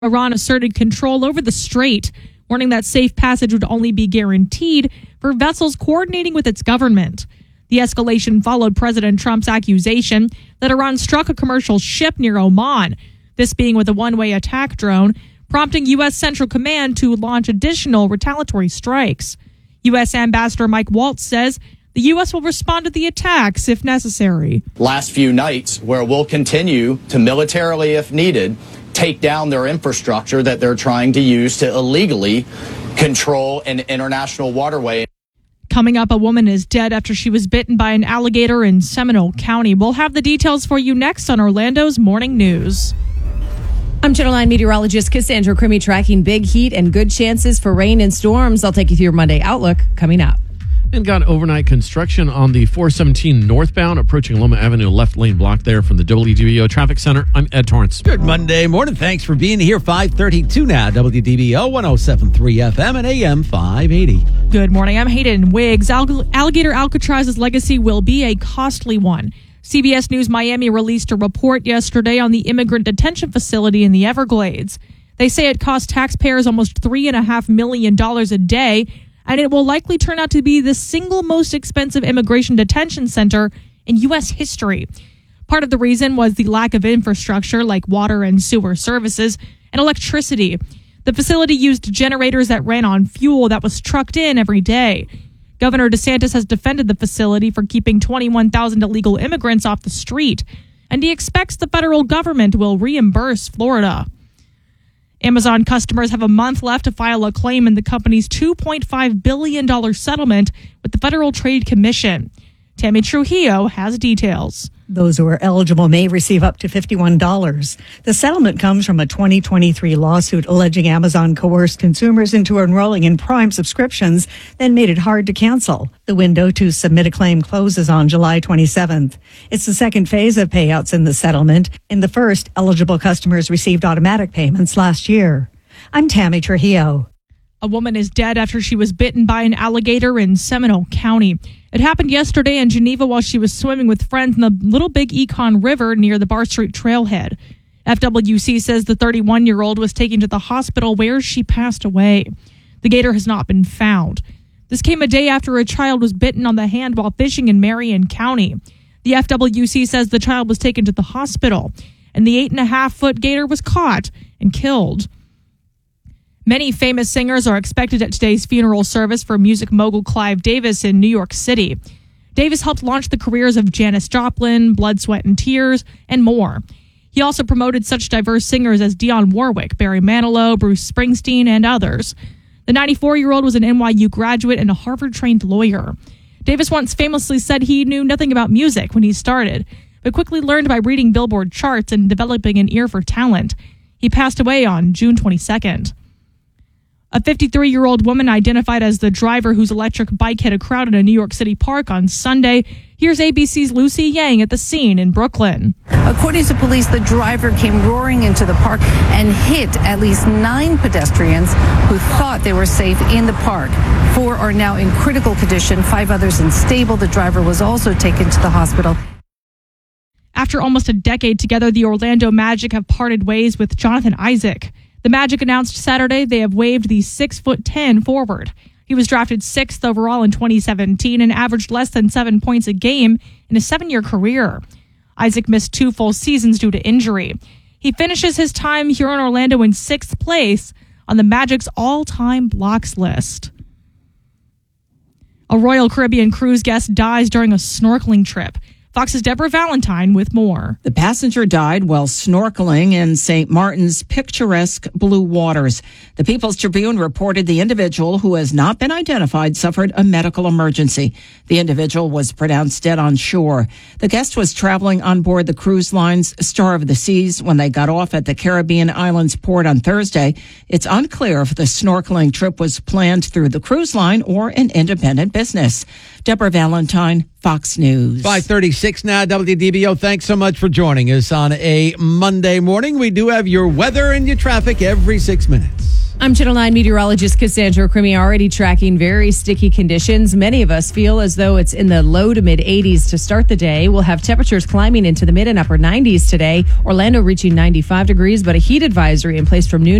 Iran asserted control over the strait, warning that safe passage would only be guaranteed for vessels coordinating with its government. The escalation followed President Trump's accusation that Iran struck a commercial ship near Oman, this being with a one-way attack drone, prompting U.S. Central Command to launch additional retaliatory strikes. U.S. Ambassador Mike Waltz says the U.S. will respond to the attacks if necessary. Last few nights, where we'll continue to militarily, if needed, take down their infrastructure that they're trying to use to illegally control an international waterway. Coming up, a woman is dead after she was bitten by an alligator in Seminole County. We'll have the details for you next on Orlando's Morning News. I'm Channel 9 meteorologist Cassandra Crimmy, tracking big heat and good chances for rain and storms. I'll take you through your Monday outlook coming up. And got overnight construction on the 417 northbound, approaching Loma Avenue, left lane block there from the WDBO Traffic Center. I'm Ed Torrance. Good Monday morning. Thanks for being here. 5:32 now. WDBO 107.3 FM and AM 580. Good morning. I'm Hayden Wiggs. Alligator Alcatraz's legacy will be a costly one. CBS News Miami released a report yesterday on the immigrant detention facility in the Everglades. They say it cost taxpayers almost $3.5 million a day, and it will likely turn out to be the single most expensive immigration detention center in U.S. history. Part of the reason was the lack of infrastructure like water and sewer services and electricity. The facility used generators that ran on fuel that was trucked in every day. Governor DeSantis has defended the facility for keeping 21,000 illegal immigrants off the street, and he expects the federal government will reimburse Florida. Amazon customers have a month left to file a claim in the company's $2.5 billion settlement with the Federal Trade Commission. Tammy Trujillo has details. Those who are eligible may receive up to $51. The settlement comes from a 2023 lawsuit alleging Amazon coerced consumers into enrolling in Prime subscriptions, then made it hard to cancel. The window to submit a claim closes on July 27th. It's the second phase of payouts in the settlement. In the first, eligible customers received automatic payments last year. I'm Tammy Trujillo. A woman is dead after she was bitten by an alligator in Seminole County. It happened yesterday in Geneva while she was swimming with friends in the Little Big Econ River near the Bar Street Trailhead. FWC says the 31-year-old was taken to the hospital where she passed away. The gator has not been found. This came a day after a child was bitten on the hand while fishing in Marion County. The FWC says the child was taken to the hospital, and the 8.5-foot gator was caught and killed. Many famous singers are expected at today's funeral service for music mogul Clive Davis in New York City. Davis helped launch the careers of Janis Joplin, Blood, Sweat, and Tears, and more. He also promoted such diverse singers as Dionne Warwick, Barry Manilow, Bruce Springsteen, and others. The 94-year-old was an NYU graduate and a Harvard-trained lawyer. Davis once famously said he knew nothing about music when he started, but quickly learned by reading Billboard charts and developing an ear for talent. He passed away on June 22nd. A 53-year-old woman identified as the driver whose electric bike hit a crowd in a New York City park on Sunday. Here's ABC's Lucy Yang at the scene in Brooklyn. According to police, the driver came roaring into the park and hit at least 9 pedestrians who thought they were safe in the park. 4 are now in critical condition, 5 others unstable. The driver was also taken to the hospital. After almost a decade together, the Orlando Magic have parted ways with Jonathan Isaac. The Magic announced Saturday they have waived the 6'10" forward. He was drafted 6th overall in 2017 and averaged less than 7 points a game in a 7-year career. Isaac missed 2 full seasons due to injury. He finishes his time here in Orlando in 6th place on the Magic's all-time blocks list. A Royal Caribbean cruise guest dies during a snorkeling trip. Fox's Deborah Valentine with more. The passenger died while snorkeling in St. Martin's picturesque blue waters. The People's Tribune reported the individual, who has not been identified, suffered a medical emergency. The individual was pronounced dead on shore. The guest was traveling on board the cruise line's Star of the Seas when they got off at the Caribbean Islands port on Thursday. It's unclear if the snorkeling trip was planned through the cruise line or an independent business. Deborah Valentine, Fox News. 5:36 now, WDBO. Thanks so much for joining us on a Monday morning. We do have your weather and your traffic every 6 minutes. I'm Channel 9 meteorologist Cassandra Crimi, already tracking very sticky conditions. Many of us feel as though it's in the low to mid 80s to start the day. We'll have temperatures climbing into the mid and upper 90s today. Orlando reaching 95 degrees, but a heat advisory in place from noon